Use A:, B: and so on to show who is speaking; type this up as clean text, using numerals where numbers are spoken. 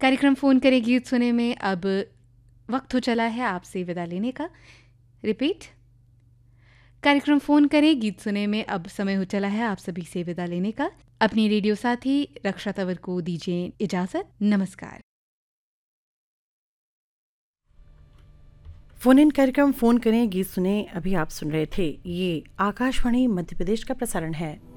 A: कार्यक्रम फ़ोन करे गीत सुने में अब वक्त हो चला है आपसे विदा लेने का। रिपीट, कार्यक्रम फ़ोन करे गीत सुने में अब समय हो चला है आप सभी से विदा लेने का। अपनी रेडियो साथी रक्षा तंवर को दीजिए इजाज़त। नमस्कार।
B: फोन इन कार्यक्रम फोन करें गीत सुने अभी आप सुन रहे थे। ये आकाशवाणी मध्य प्रदेश का प्रसारण है।